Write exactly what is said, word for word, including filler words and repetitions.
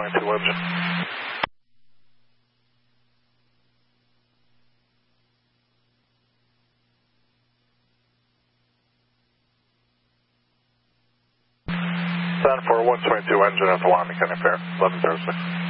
twenty-two engine. Seven four one twenty-two engine at the Wyoming County Fair, eleven zero six.